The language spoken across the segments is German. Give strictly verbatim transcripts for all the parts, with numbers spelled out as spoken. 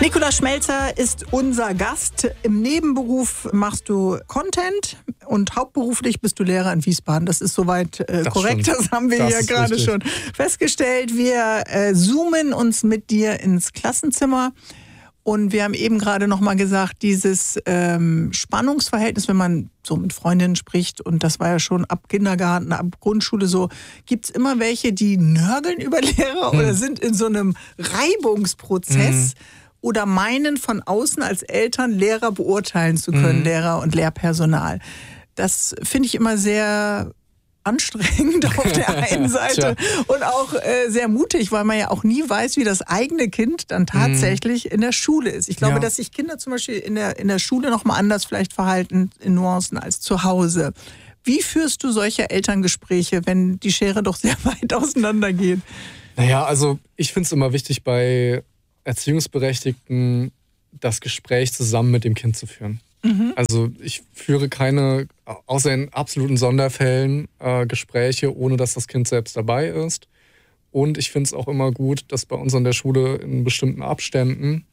Nikolaus Schmelzer ist unser Gast. Im Nebenberuf machst du Content und hauptberuflich bist du Lehrer in Wiesbaden. Das ist soweit äh, das korrekt, stimmt. Das haben wir das ja gerade schon festgestellt. Wir äh, zoomen uns mit dir ins Klassenzimmer. Und wir haben eben gerade noch mal gesagt, dieses ähm, Spannungsverhältnis, wenn man so mit Freundinnen spricht, und das war ja schon ab Kindergarten, ab Grundschule so, gibt es immer welche, die nörgeln über Lehrer hm. oder sind in so einem Reibungsprozess hm. oder meinen von außen als Eltern Lehrer beurteilen zu können, hm. Lehrer und Lehrpersonal. Das finde ich immer sehr anstrengend auf der einen Seite und auch äh, sehr mutig, weil man ja auch nie weiß, wie das eigene Kind dann tatsächlich mm. in der Schule ist. Ich glaube, ja. dass sich Kinder zum Beispiel in der, in der Schule noch mal anders vielleicht verhalten in Nuancen als zu Hause. Wie führst du solche Elterngespräche, wenn die Schere doch sehr weit auseinander geht? Naja, also ich finde es immer wichtig, bei Erziehungsberechtigten das Gespräch zusammen mit dem Kind zu führen. Mhm. Also ich führe keine, außer in absoluten Sonderfällen, äh, Gespräche, ohne dass das Kind selbst dabei ist. Und ich finde es auch immer gut, dass bei uns an der Schule in bestimmten Abständen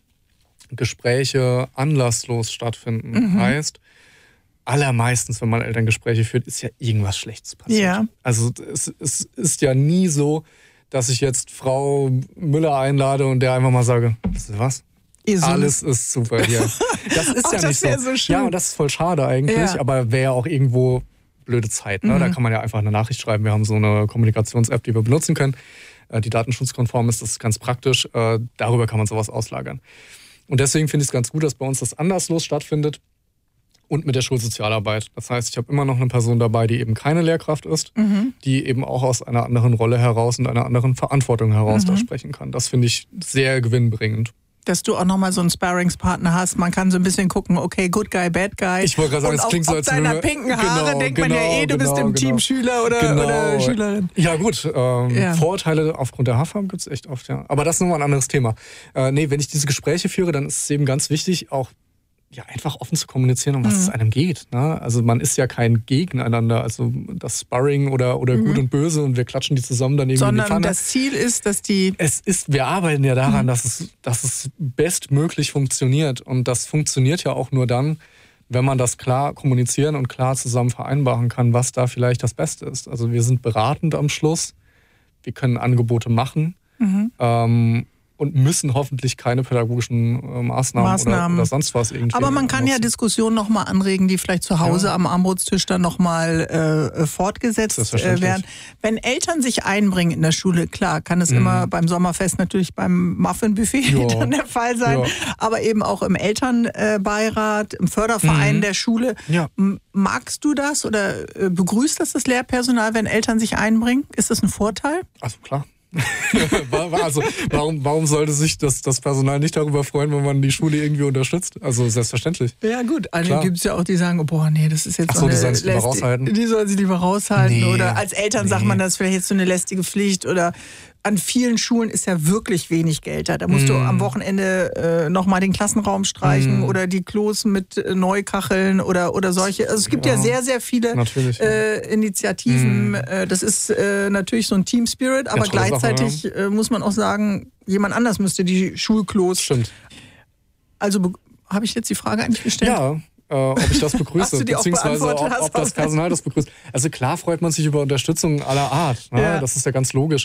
Gespräche anlasslos stattfinden. Mhm. Heißt, allermeistens, wenn man Elterngespräche führt, ist ja irgendwas Schlechtes passiert. Ja. Also es, es ist ja nie so, dass ich jetzt Frau Müller einlade und der einfach mal sage, wisst ihr was? Alles ist super hier. Das ist Ach, ja nicht das so. so schön. Ja, und das ist voll schade eigentlich, ja. aber wäre ja auch irgendwo blöde Zeit. Ne? Mhm. Da kann man ja einfach eine Nachricht schreiben. Wir haben so eine Kommunikations-App, die wir benutzen können, die datenschutzkonform ist. Das ist ganz praktisch. Darüber kann man sowas auslagern. Und deswegen finde ich es ganz gut, dass bei uns das anderslos stattfindet und mit der Schulsozialarbeit. Das heißt, ich habe immer noch eine Person dabei, die eben keine Lehrkraft ist, mhm. die eben auch aus einer anderen Rolle heraus und einer anderen Verantwortung heraus mhm. da sprechen kann. Das finde ich sehr gewinnbringend. Dass du auch nochmal so einen Sparringspartner hast. Man kann so ein bisschen gucken, okay, good guy, bad guy. Ich wollte gerade sagen, es klingt so, als ob deiner pinken Haare genau, denkt genau, man ja eh, du genau, bist im genau. Team Schüler oder, genau. oder Schülerin. Ja gut, ähm, ja. Vorurteile aufgrund der Haarfarbe gibt es echt oft, ja. Aber das ist nochmal ein anderes Thema. Äh, nee, wenn ich diese Gespräche führe, dann ist es eben ganz wichtig, auch ja, einfach offen zu kommunizieren, um was mhm. es einem geht. Ne? Also man ist ja kein Gegeneinander, also das Sparring oder, oder mhm. Gut und Böse und wir klatschen die zusammen dann irgendwie Sondern in die Pfanne. Das Ziel ist, dass die... Es ist, wir arbeiten ja daran, mhm. dass es, dass es bestmöglich funktioniert. Und das funktioniert ja auch nur dann, wenn man das klar kommunizieren und klar zusammen vereinbaren kann, was da vielleicht das Beste ist. Also wir sind beratend am Schluss, wir können Angebote machen, mhm. ähm, und müssen hoffentlich keine pädagogischen äh, Maßnahmen, Maßnahmen. Oder, oder sonst was irgendwie. Aber man kann nutzen. ja Diskussionen nochmal anregen, die vielleicht zu Hause ja. am Armbrotstisch dann nochmal äh, fortgesetzt äh, werden. Wenn Eltern sich einbringen in der Schule, klar, kann es mhm. immer beim Sommerfest natürlich beim Muffinbuffet ja. dann der Fall sein, ja. aber eben auch im Elternbeirat, im Förderverein mhm. der Schule. Ja. Magst du das oder äh, begrüßt das das Lehrpersonal, wenn Eltern sich einbringen? Ist das ein Vorteil? Also klar. also warum, warum sollte sich das, das Personal nicht darüber freuen, wenn man die Schule irgendwie unterstützt? Also selbstverständlich. Ja gut, einige gibt es ja auch, die sagen, oh, boah, nee, das ist jetzt Ach so, so eine die sollen sich lieber raushalten. Die sollen sich lieber raushalten. Nee, oder als Eltern nee. sagt man, das ist vielleicht jetzt so eine lästige Pflicht. Oder an vielen Schulen ist ja wirklich wenig Geld da. Da musst mm. du am Wochenende äh, nochmal den Klassenraum streichen mm. oder die Klos mit äh, Neukacheln oder, oder solche. Also es gibt ja, ja sehr, sehr viele äh, Initiativen. Mm. Äh, das ist äh, natürlich so ein Team Spirit, aber gleichzeitig Sache, ja. äh, muss man auch sagen, jemand anders müsste die Schulklos. Stimmt. Also habe ich jetzt die Frage eigentlich gestellt? Ja. Äh, ob ich das begrüße, beziehungsweise ob, ob das Personal das begrüßt. Also klar freut man sich über Unterstützung aller Art. Ne? Ja. Das ist ja ganz logisch.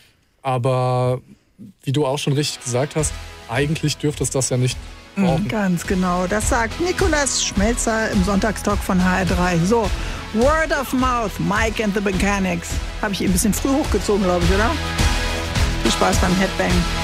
Aber wie du auch schon richtig gesagt hast, eigentlich dürfte es das ja nicht brauchen. Ganz genau. Das sagt Nikolaus Schmelzer im Sonntagstalk von H R drei. So, Word of Mouth, Mike and the Mechanics. Habe ich ein bisschen früh hochgezogen, glaube ich, oder? Viel Spaß beim Headbang.